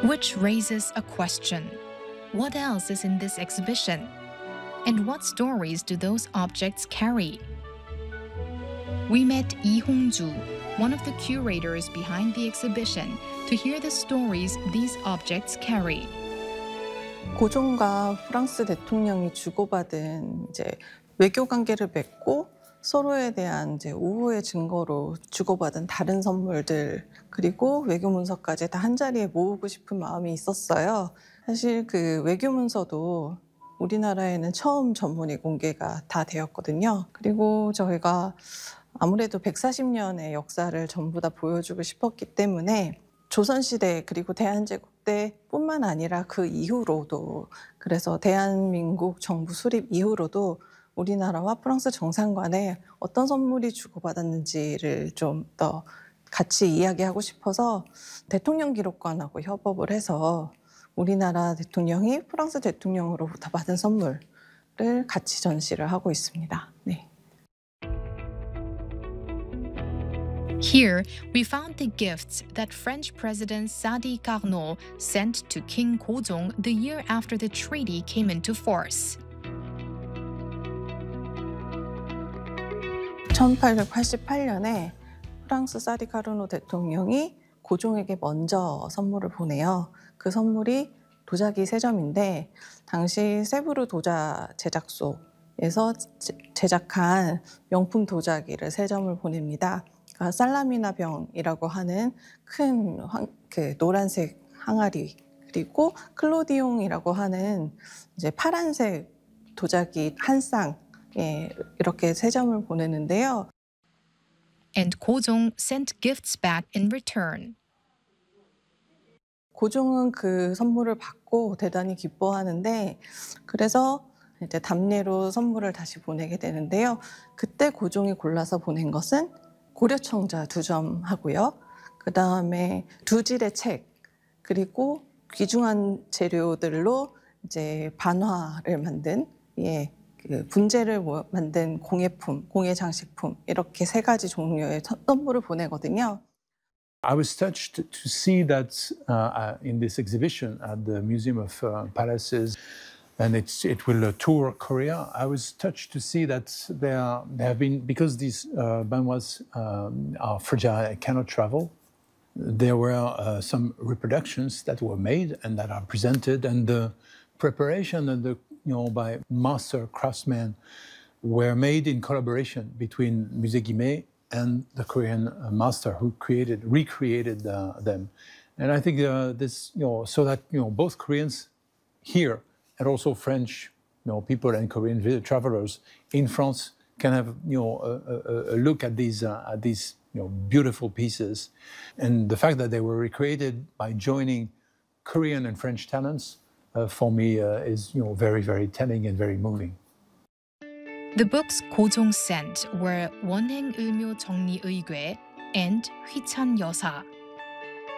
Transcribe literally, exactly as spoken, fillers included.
Which raises a question. What else is in this exhibition? And what stories do those objects carry? We met Lee Hong-ju, one of the curators behind the exhibition, to hear the stories these objects carry. 고종과 프랑스 대통령이 주고받은 이제 외교 관계를 맺고 서로에 대한 이제 우호의 증거로 주고받은 다른 선물들 그리고 외교 문서까지 다 한 자리에 모으고 싶은 마음이 있었어요. 사실 그 외교 문서도 우리나라에는 처음 전문이 공개가 다 되었거든요. 그리고 저희가 아무래도 백사십 년의 역사를 전부 다 보여주고 싶었기 때문에 조선시대 그리고 대한제국 때뿐만 아니라 그 이후로도 그래서 대한민국 정부 수립 이후로도 우리나라와 프랑스 정상 간에 어떤 선물이 주고받았는지를 좀 더 같이 이야기하고 싶어서 대통령 기록관하고 협업을 해서 우리나라 대통령이 프랑스 대통령으로부터 받은 선물을 같이 전시를 하고 있습니다. 네. Here, we found the gifts that French President Sadi Carnot sent to King Gojong the year after the treaty came into force. 천팔백팔십팔 년에 프랑스 사디 카르노 대통령이 고종에게 먼저 선물을 보내요. 그 선물이 도자기 세 점인데 당시 세브르 도자 제작소에서 제작한 명품 도자기를 세 점을 보냅니다. 그러니까 살라미나 병이라고 하는 큰 황, 그 노란색 항아리 그리고 클로디옹이라고 하는 이제 파란색 도자기 한 쌍에 이렇게 세 점을 보내는데요. And Gojong sent gifts back in return. 고종은 그 선물을 받고 대단히 기뻐하는데 그래서 이제 답례로 선물을 다시 보내게 되는데요. 그때 고종이 골라서 보낸 것은 고려청자 두 점 하고요. 그 다음에 두 질의 책 그리고 귀중한 재료들로 이제 반화를 만든 예, 그 분재를 만든 공예품, 공예 장식품 이렇게 세 가지 종류의 선물을 보내거든요. I was touched to see that uh, in this exhibition at the Museum of uh, Palaces, and it's, it will uh, tour Korea. I was touched to see that there, there have been, because these uh, banwas um, are fragile and cannot travel, there were uh, some reproductions that were made and that are presented, and the preparation and the, you know, by master craftsmen were made in collaboration between Musée Guimet and the Korean master who created, recreated uh, them. And I think uh, this, you know, so that, you know, both Koreans here and also French, you know, people and Korean travelers in France can have, you know, a, a, a look at these, uh, at these, you know, beautiful pieces. And the fact that they were recreated by joining Korean and French talents, uh, for me, uh, is, you know, very, very telling and very moving. The books Gojong sent were 원행의묘 정리의궤 and 휘찬여사.